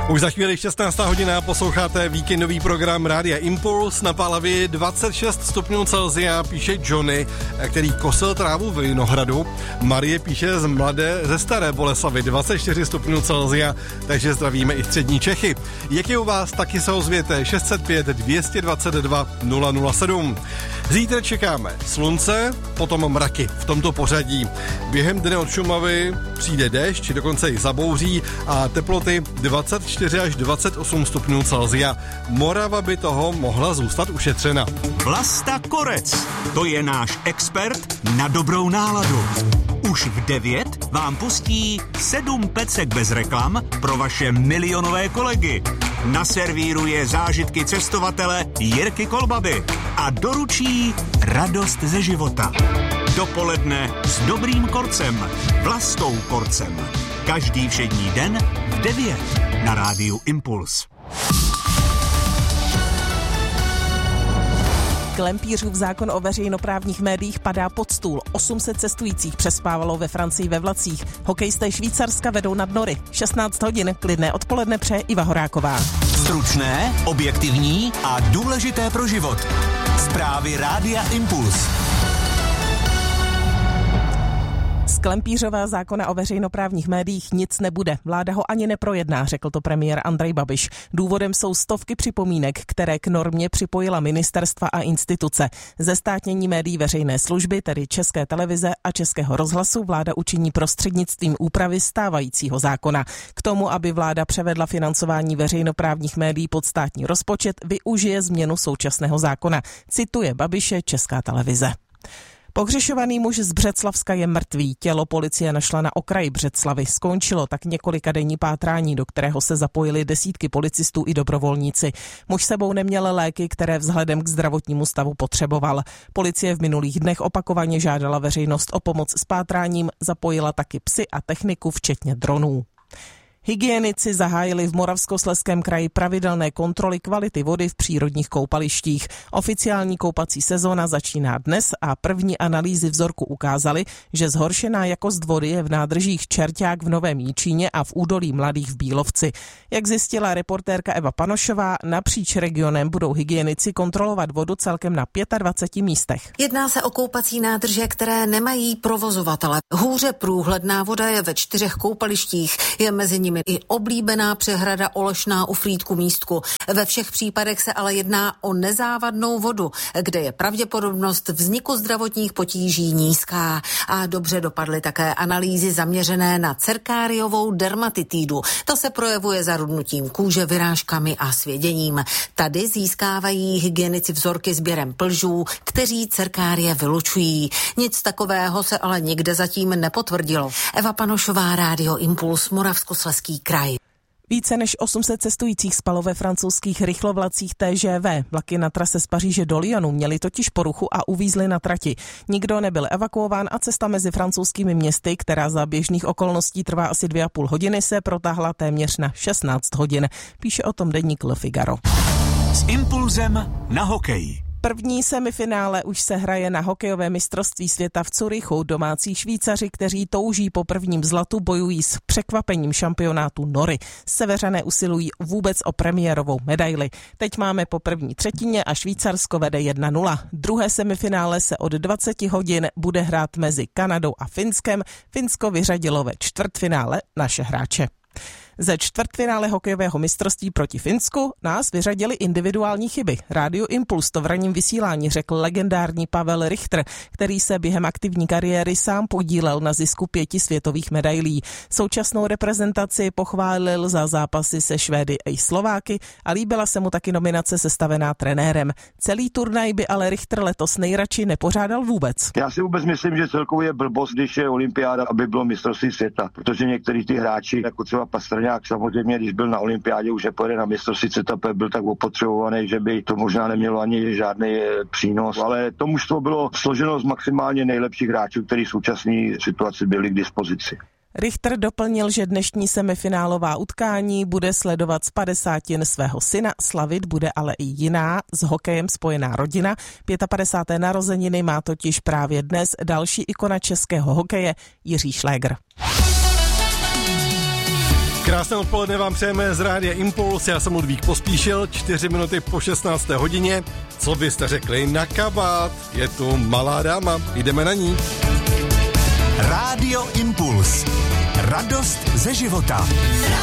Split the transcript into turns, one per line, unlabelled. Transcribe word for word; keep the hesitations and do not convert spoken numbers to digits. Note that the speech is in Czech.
Už za chvíli šestnáctá hodina posloucháte víkendový program Rádia Impuls. Na Pálavě dvacet šest stupňů Celsia, píše Johnny, který kosil trávu v Vinohradu. Marie píše z Mladé, ze Staré Boleslavy, dvacet čtyři stupňů Celsia, takže zdravíme i střední Čechy. Jak je u vás, taky se ozvěte šest set pět dvě dvacet dva nula nula sedm. Zítra čekáme slunce, potom mraky v tomto pořadí. Během dne od Šumavy přijde déšť, dokonce i zabouří a teploty dvacet čtyři až dvacet osm stupňů Celsia. Morava by toho mohla zůstat ušetřena.
Vlasta Korec, to je náš expert na dobrou náladu. Už v devět vám pustí sedm pecek bez reklam pro vaše milionové kolegy. Naservíruje zážitky cestovatele Jirky Kolbaby a doručí radost ze života. Dopoledne s dobrým korcem, Vlastou Korcem. Každý všední den v devět na rádiu Impuls.
Klempířův zákon o veřejnoprávních médiích padá pod stůl. osm set cestujících přespávalo ve Francii ve vlacích. Hokejisté Švýcarska vedou nad Nory. šestnáct hodin, klidné odpoledne přeje Iva Horáková.
Stručné, objektivní a důležité pro život. Zprávy Rádia Impuls.
Z Klempířova zákona o veřejnoprávních médiích nic nebude. Vláda ho ani neprojedná, řekl to premiér Andrej Babiš. Důvodem jsou stovky připomínek, které k normě připojila ministerstva a instituce. Zestátnění médií veřejné služby, tedy České televize a Českého rozhlasu, vláda učiní prostřednictvím úpravy stávajícího zákona. K tomu, aby vláda převedla financování veřejnoprávních médií pod státní rozpočet, využije změnu současného zákona. Cituje Babiše Česká televize. Pohřešovaný muž z Břeclavska je mrtvý. Tělo policie našla na okraji Břeclavy. Skončilo tak několikadenní pátrání, do kterého se zapojili desítky policistů i dobrovolníci. Muž sebou neměl léky, které vzhledem k zdravotnímu stavu potřeboval. Policie v minulých dnech opakovaně žádala veřejnost o pomoc s pátráním, zapojila taky psy a techniku, včetně dronů. Hygienici zahájili v Moravskoslezském kraji pravidelné kontroly kvality vody v přírodních koupalištích. Oficiální koupací sezóna začíná dnes a první analýzy vzorku ukázaly, že zhoršená jakost vody je v nádržích Čerťák v Novém Jičíně a v údolí Mladých v Bílovci. Jak zjistila reportérka Eva Panošová, napříč regionem budou hygienici kontrolovat vodu celkem na dvaceti pěti místech.
Jedná se o koupací nádrže, které nemají provozovatele. Hůře průhledná voda je ve čtyřech koupalištích, je mezi nimi i oblíbená přehrada Olešná u Frýdku Místku. Ve všech případech se ale jedná o nezávadnou vodu, kde je pravděpodobnost vzniku zdravotních potíží nízká. A dobře dopadly také analýzy zaměřené na cerkáriovou dermatitidu. To se projevuje zarudnutím kůže, vyrážkami a svěděním. Tady získávají hygienici vzorky sběrem plžů, kteří cerkárie vylučují. Nic takového se ale nikde zatím nepotvrdilo. Eva Panošová, Rádio Impuls, Moravskoslezský kraj.
Více než osm set cestujících spalo ve francouzských rychlovlacích T G V. Vlaky na trase z Paříže do Lyonu měly totiž poruchu a uvízly na trati. Nikdo nebyl evakuován a cesta mezi francouzskými městy, která za běžných okolností trvá asi dvě a půl hodiny, se protáhla téměř na šestnáct hodin. Píše o tom deník Le Figaro.
S impulzem na hokej.
První semifinále už se hraje na hokejové mistrovství světa v Curychu. Domácí Švýcaři, kteří touží po prvním zlatu, bojují s překvapením šampionátu Nory. Seveřané usilují vůbec o premiérovou medaili. Teď máme po první třetině a Švýcarsko vede jedna nula. Druhé semifinále se od dvaceti hodin bude hrát mezi Kanadou a Finskem. Finsko vyřadilo ve čtvrtfinále naše hráče. Ze čtvrtfinále hokejového mistrovství proti Finsku nás vyřadili individuální chyby. Rádio Impuls to v ranním vysílání řekl legendární Pavel Richter, který se během aktivní kariéry sám podílel na zisku pěti světových medailí. Současnou reprezentaci pochválil za zápasy se Švédy a Slováky a líbila se mu taky nominace sestavená trenérem. Celý turnaj by ale Richter letos nejradši nepořádal vůbec.
Já si vůbec myslím, že celkově je blbost, když je olympiáda, aby bylo mistrovství světa, protože některý ty hráči, jako třeba Pastrňák, samozřejmě, když byl na olympiádě, už nepojede na mistrovství světa, byl tak opotřebovaný, že by to možná nemělo ani žádný přínos, ale to mužstvo bylo složeno z maximálně nejlepších hráčů, kteří v současné situaci byli k dispozici.
Richter doplnil, že dnešní semifinálová utkání bude sledovat z padesátin svého syna, slavit bude ale i jiná s hokejem spojená rodina. padesáté páté narozeniny má totiž právě dnes další ikona českého hokeje Jiří Šlégr.
Krásné odpoledne vám přejeme z Rádia Impuls, já jsem Ludvík Pospíšil, čtyři minuty po šestnácté hodině. Co byste řekli na kabát? Je tu malá dáma, jdeme na ní.
Rádio Impuls. Radost ze života.